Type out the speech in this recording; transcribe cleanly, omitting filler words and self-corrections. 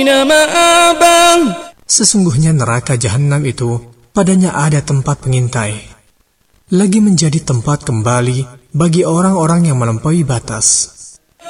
Sesungguhnya neraka jahanam itu padanya ada tempat pengintai, lagi menjadi tempat kembali bagi orang-orang yang melampaui batas.